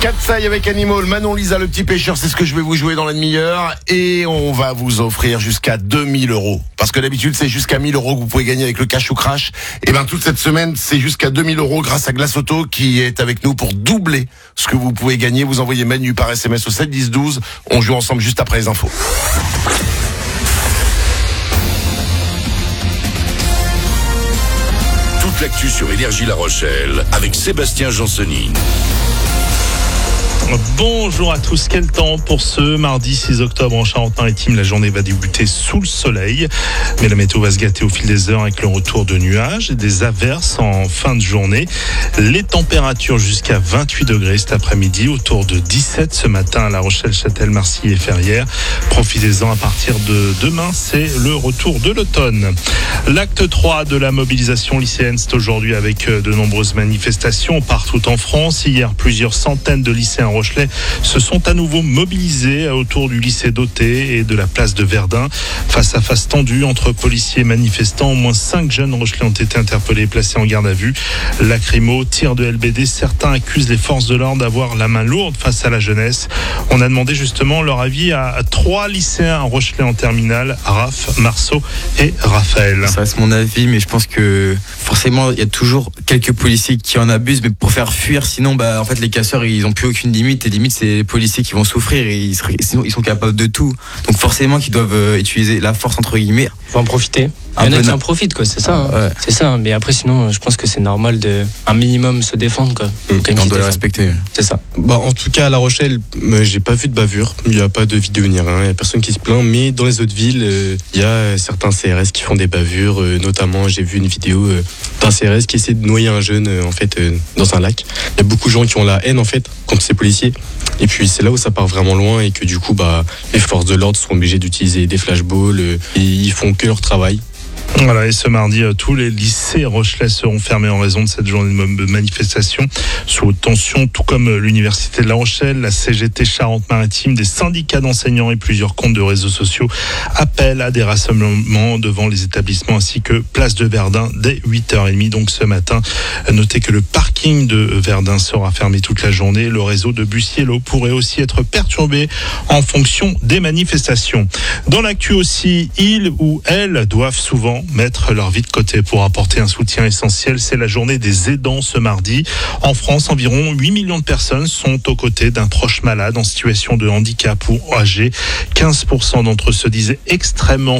Katsai avec Animal, Manon Lisa le petit pêcheur, c'est ce que je vais vous jouer dans la demi-heure. Et on va vous offrir jusqu'à 2000 €. Parce que d'habitude, c'est jusqu'à 1000 € que vous pouvez gagner avec le cash ou crash. Et ben, toute cette semaine, c'est jusqu'à 2000 € grâce à Glace Auto qui est avec nous pour doubler ce que vous pouvez gagner. Vous envoyez Manu par SMS au 7 10 12. On joue ensemble juste après les infos. Toute l'actu sur Énergie La Rochelle avec Sébastien Jansseny. Bonjour à tous, quel temps pour ce mardi 6 octobre en Charente-Maritime. La journée va débuter sous le soleil, mais la météo va se gâter au fil des heures avec le retour de nuages et des averses en fin de journée. Les températures jusqu'à 28 degrés cet après-midi, autour de 17 ce matin à La Rochelle, Châtel, Marcilly et Ferrières. Profitez-en, à partir de demain, c'est le retour de l'automne. L'acte 3 de la mobilisation lycéenne, c'est aujourd'hui avec de nombreuses manifestations partout en France. Hier, plusieurs centaines de lycéens Rochelais se sont à nouveau mobilisés autour du lycée d'Auté et de la place de Verdun. Face à face tendue entre policiers et manifestants, au moins 5 jeunes Rochelais ont été interpellés et placés en garde à vue. Lacrymo, tir de LBD, certains accusent les forces de l'ordre d'avoir la main lourde face à la jeunesse. On a demandé justement leur avis à 3 lycéens Rochelais en terminale, Raph, Marceau et Raphaël. Ça reste mon avis, mais je pense que forcément il y a toujours quelques policiers qui en abusent, mais pour faire fuir, sinon en fait les casseurs ils ont plus aucune limite. Et limite c'est les policiers qui vont souffrir et sinon ils sont capables de tout. Donc forcément qu'ils doivent utiliser la force entre guillemets. Faut en profiter. Il y en a qui en profitent, quoi, c'est ça. Ouais. C'est ça, mais après sinon je pense que c'est normal de un minimum se défendre, quoi. On doit les respecter. C'est ça. En tout cas à La Rochelle, j'ai pas vu de bavure, il n'y a pas de vidéo ni rien, il n'y a personne qui se plaint, mais dans les autres villes, il y a certains CRS qui font des bavures, notamment j'ai vu une vidéo d'un CRS qui essaie de noyer un jeune dans un lac. Il y a beaucoup de gens qui ont la haine en fait contre ces policiers. Et puis c'est là où ça part vraiment loin et que du coup les forces de l'ordre sont obligées d'utiliser des flashballs et ils font que leur travail. Voilà, et ce mardi, tous les lycées rochelais seront fermés en raison de cette journée de manifestation sous haute tension, tout comme l'Université de La Rochelle, la CGT Charente-Maritime, des syndicats d'enseignants et plusieurs comptes de réseaux sociaux appellent à des rassemblements devant les établissements ainsi que place de Verdun dès 8h30. Donc ce matin, notez que le parking de Verdun sera fermé toute la journée. Le réseau de bus Yellow pourrait aussi être perturbé en fonction des manifestations. Dans l'actu aussi, ils ou elles doivent souvent mettre leur vie de côté pour apporter un soutien essentiel. C'est la journée des aidants ce mardi. En France, environ 8 millions de personnes sont aux côtés d'un proche malade en situation de handicap ou âgé. 15% d'entre eux se disaient extrêmement